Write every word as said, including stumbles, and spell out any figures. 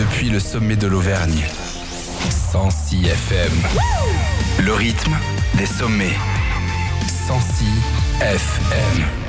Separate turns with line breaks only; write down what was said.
depuis le sommet de l'Auvergne. cent six F M. Le rythme des sommets. cent six F M.